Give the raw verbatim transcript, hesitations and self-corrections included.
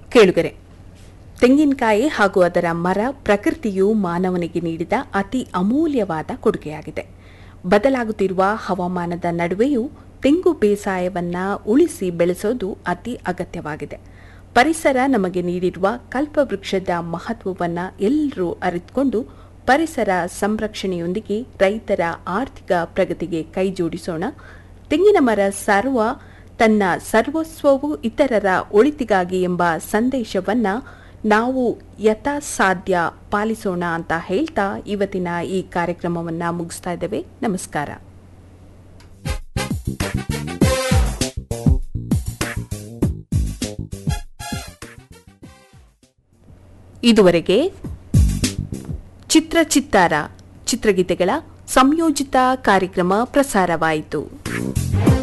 ಕೇಳುಗರೆ, ತೆಂಗಿನಕಾಯಿ ಹಾಗೂ ಅದರ ಮರ ಪ್ರಕೃತಿಯು ಮಾನವನಿಗೆ ನೀಡಿದ ಅತಿ ಅಮೂಲ್ಯವಾದ ಕೊಡುಗೆಯಾಗಿದೆ. ಬದಲಾಗುತ್ತಿರುವ ಹವಾಮಾನದ ನಡುವೆಯೂ ತೆಂಗು ಬೇಸಾಯವನ್ನ ಉಳಿಸಿ ಬೆಳೆಸೋದು ಅತಿ ಅಗತ್ಯವಾಗಿದೆ. ಪರಿಸರ ನಮಗೆ ನೀಡಿರುವ ಕಲ್ಪವೃಕ್ಷದ ಮಹತ್ವವನ್ನು ಎಲ್ಲರೂ ಅರಿತುಕೊಂಡು ಪರಿಸರ ಸಂರಕ್ಷಣೆಯೊಂದಿಗೆ ರೈತರ ಆರ್ಥಿಕ ಪ್ರಗತಿಗೆ ಕೈಜೋಡಿಸೋಣ. ತೆಂಗಿನ ಮರ ಸಾರುವ ತನ್ನ ಸರ್ವಸ್ವವು ಇತರರ ಒಳಿತಿಗಾಗಿ ಎಂಬ ಸಂದೇಶವನ್ನ ನಾವು ಯಥಾಸಾಧ್ಯ ಪಾಲಿಸೋಣ ಅಂತ ಹೇಳ್ತಾ ಇವತ್ತಿನ ಈ ಕಾರ್ಯಕ್ರಮವನ್ನ ಮುಗಿಸ್ತಾ ಇದ್ದೇವೆ. ನಮಸ್ಕಾರ. ಇದುವರೆಗೆ ಚಿತ್ರ ಚಿತ್ತಾರ ಚಿತ್ರಗೀತೆಗಳ ಸಂಯೋಜಿತ ಕಾರ್ಯಕ್ರಮ ಪ್ರಸಾರವಾಯಿತು.